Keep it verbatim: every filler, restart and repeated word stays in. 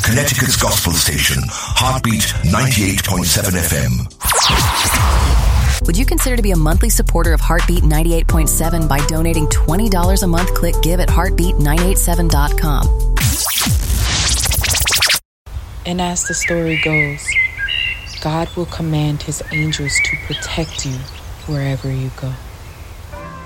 Connecticut's gospel station, Heartbeat ninety-eight point seven F M. Would you consider to be a monthly supporter of Heartbeat ninety-eight point seven by donating twenty dollars a month? Click give at heartbeat nine eight seven dot com. And as the story goes, God will command his angels to protect you wherever you go.